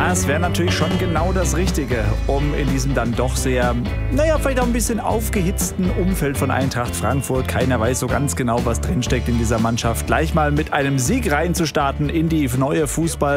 Das wäre natürlich schon genau das Richtige, um in diesem dann doch sehr, vielleicht auch ein bisschen aufgehitzten Umfeld von Eintracht Frankfurt, keiner weiß so ganz genau, was drinsteckt in dieser Mannschaft, gleich mal mit einem Sieg reinzustarten in die neue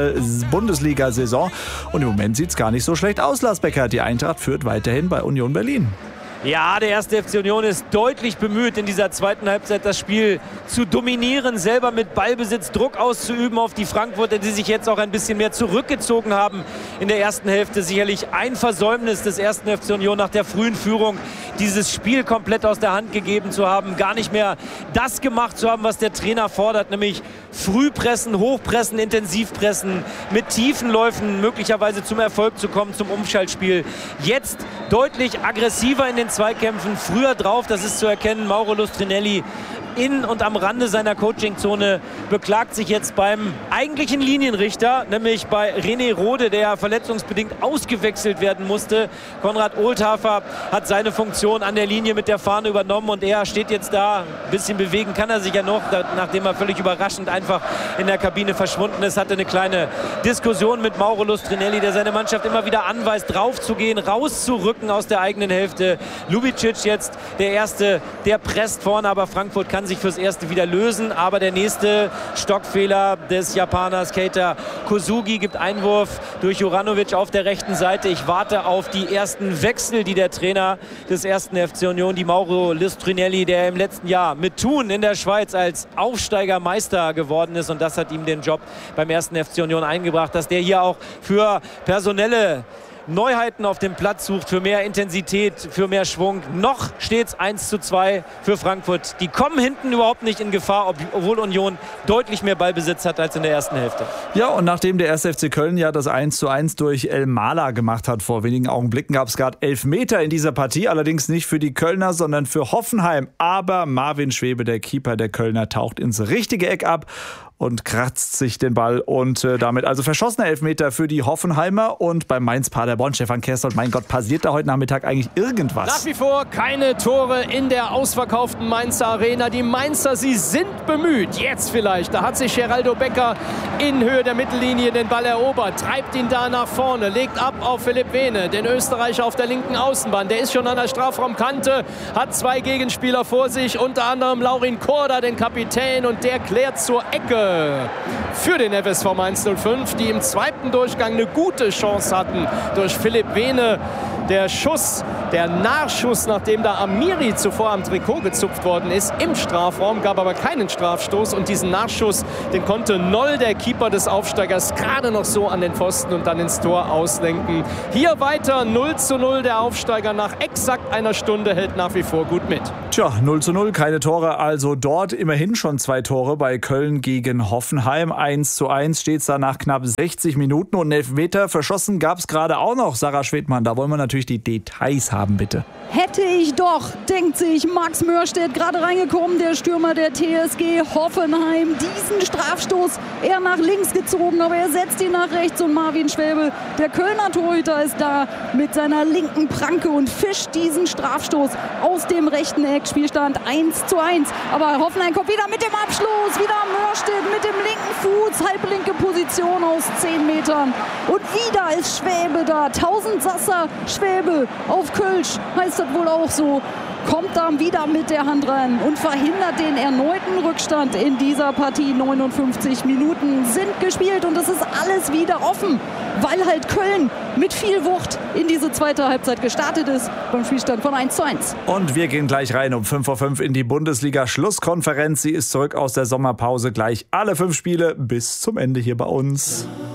Fußball-Bundesliga-Saison. Und im Moment sieht es gar nicht so schlecht aus, Lars Becker. Die Eintracht führt weiterhin bei Union Berlin. Ja, der erste FC Union ist deutlich bemüht, in dieser zweiten Halbzeit das Spiel zu dominieren, selber mit Ballbesitz Druck auszuüben auf die Frankfurter, die sich jetzt auch ein bisschen mehr zurückgezogen haben in der ersten Hälfte. Sicherlich ein Versäumnis des ersten FC Union nach der frühen Führung, dieses Spiel komplett aus der Hand gegeben zu haben, gar nicht mehr das gemacht zu haben, was der Trainer fordert, nämlich früh pressen, hochpressen, intensiv pressen, mit tiefen Läufen möglicherweise zum Erfolg zu kommen, zum Umschaltspiel. Jetzt deutlich aggressiver in den Zweikämpfen, früher drauf, das ist zu erkennen. Mauro Lustrinelli in und am Rande seiner Coachingzone beklagt sich jetzt beim eigentlichen Linienrichter, nämlich bei René Rode, der verletzungsbedingt ausgewechselt werden musste. Konrad Ohlthafer hat seine Funktion an der Linie mit der Fahne übernommen und er steht jetzt da. Ein bisschen bewegen kann er sich ja noch, nachdem er völlig überraschend einfach in der Kabine verschwunden ist. Hatte eine kleine Diskussion mit Mauro Lustrinelli, der seine Mannschaft immer wieder anweist, draufzugehen, rauszurücken aus der eigenen Hälfte. Lubicic jetzt der Erste, der presst vorne, aber Frankfurt kann sich fürs Erste wieder lösen. Aber der nächste Stockfehler des Japaners Keita Kosugi gibt Einwurf durch Juranovic auf der rechten Seite. Ich warte auf die ersten Wechsel, die der Trainer des ersten FC Union, die Mauro Lustrinelli, der im letzten Jahr mit Thun in der Schweiz als Aufsteigermeister geworden ist, und das hat ihm den Job beim ersten FC Union eingebracht, dass der hier auch für personelle Neuheiten auf dem Platz sucht, für mehr Intensität, für mehr Schwung. Noch steht es 1:2 für Frankfurt. Die kommen hinten überhaupt nicht in Gefahr, obwohl Union deutlich mehr Ballbesitz hat als in der ersten Hälfte. Ja, und nachdem der 1. FC Köln ja das 1:1 durch El Mala gemacht hat vor wenigen Augenblicken, gab es gerade Elfmeter in dieser Partie. Allerdings nicht für die Kölner, sondern für Hoffenheim. Aber Marvin Schwebe, der Keeper der Kölner, taucht ins richtige Eck ab und kratzt sich den Ball und damit also verschossener Elfmeter für die Hoffenheimer. Und bei Mainz-Paderborn, Stefan Kersdold, mein Gott, passiert da heute Nachmittag eigentlich irgendwas? Nach wie vor keine Tore in der ausverkauften Mainzer Arena. Die Mainzer, sie sind bemüht. Jetzt vielleicht, da hat sich Geraldo Becker in Höhe der Mittellinie den Ball erobert, treibt ihn da nach vorne, legt ab auf Philipp Vene, den Österreicher auf der linken Außenbahn. Der ist schon an der Strafraumkante, hat zwei Gegenspieler vor sich, unter anderem Laurin Korda, den Kapitän, und der klärt zur Ecke für den FSV Mainz 05, die im zweiten Durchgang eine gute Chance hatten durch Philipp Vene. Der Schuss, der Nachschuss, nachdem da Amiri zuvor am Trikot gezupft worden ist, im Strafraum, gab aber keinen Strafstoß, und diesen Nachschuss, den konnte Noll, der Keeper des Aufsteigers, gerade noch so an den Pfosten und dann ins Tor auslenken. Hier weiter 0:0, der Aufsteiger nach exakt einer Stunde hält nach wie vor gut mit. Tja, 0:0, keine Tore, also dort immerhin schon 2 Tore bei Köln gegen Hoffenheim. 1:1 steht es da nach knapp 60 Minuten und 11 Meter verschossen gab es gerade auch noch. Sarah Schwedmann, da wollen wir natürlich die Details haben, bitte. Hätte ich doch, denkt sich Max Mörstedt, gerade reingekommen, der Stürmer der TSG Hoffenheim. Diesen Strafstoß eher nach links gezogen, aber er setzt ihn nach rechts, und Marvin Schwäbe, der Kölner Torhüter, ist da mit seiner linken Pranke und fischt diesen Strafstoß aus dem rechten Eck. Spielstand 1:1. Aber Hoffenheim kommt wieder mit dem Abschluss, wieder Mörstedt mit dem linken Fuß, halblinke Position aus 10 Metern. Und wieder ist Schwäbe da. Tausendsasser Schwäbe auf Kölsch, heißt das wohl auch so. Kommt dann wieder mit der Hand ran und verhindert den erneuten Rückstand in dieser Partie. 59 Minuten sind gespielt und es ist alles wieder offen, weil halt Köln mit viel Wucht in diese zweite Halbzeit gestartet ist, beim Spielstand von 1:1. Und wir gehen gleich rein um 5:05 in die Bundesliga-Schlusskonferenz. Sie ist zurück aus der Sommerpause. Gleich alle 5 Spiele bis zum Ende hier bei uns.